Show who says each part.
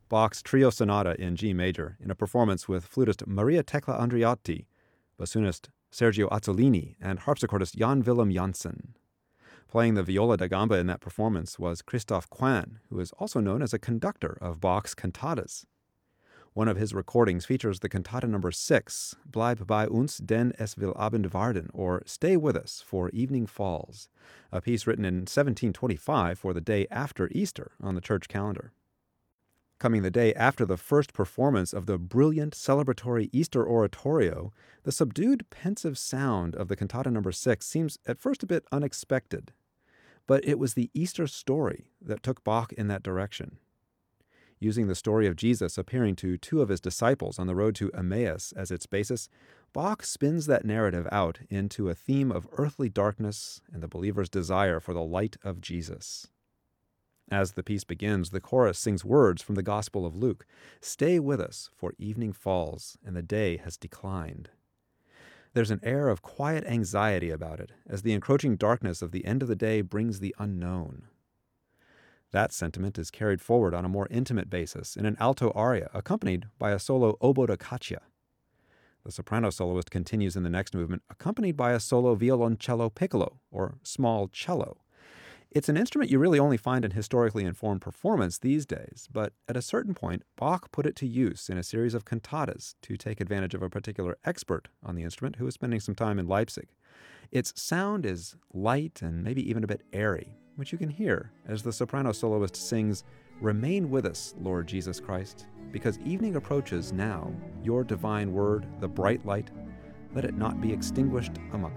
Speaker 1: Bach's Trio Sonata in G major in a performance with flutist Maria Tecla Andreotti, bassoonist Sergio Azzolini, and harpsichordist Jan Willem Janssen. Playing the viola da gamba in that performance was Christoph Quann, who is also known as a conductor of Bach's cantatas. One of his recordings features the cantata number 6, Bleib bei uns, denn es will Abend werden, or Stay with us, for evening falls, a piece written in 1725 for the day after Easter on the church calendar. Coming the day after the first performance of the brilliant celebratory Easter oratorio, the subdued, pensive sound of the cantata number 6 seems at first a bit unexpected. But it was the Easter story that took Bach in that direction. Using the story of Jesus appearing to two of his disciples on the road to Emmaus as its basis, Bach spins that narrative out into a theme of earthly darkness and the believer's desire for the light of Jesus. As the piece begins, the chorus sings words from the Gospel of Luke, "Stay with us, for evening falls, and the day has declined." There's an air of quiet anxiety about it, as the encroaching darkness of the end of the day brings the unknown. That sentiment is carried forward on a more intimate basis in an alto aria accompanied by a solo oboe da caccia. The soprano soloist continues in the next movement, accompanied by a solo violoncello piccolo, or small cello. It's an instrument you really only find in historically informed performance these days, but at a certain point, Bach put it to use in a series of cantatas to take advantage of a particular expert on the instrument who was spending some time in Leipzig. Its sound is light and maybe even a bit airy, which you can hear as the soprano soloist sings, "Remain with us, Lord Jesus Christ, because evening approaches now, your divine word, the bright light, let it not be extinguished among us."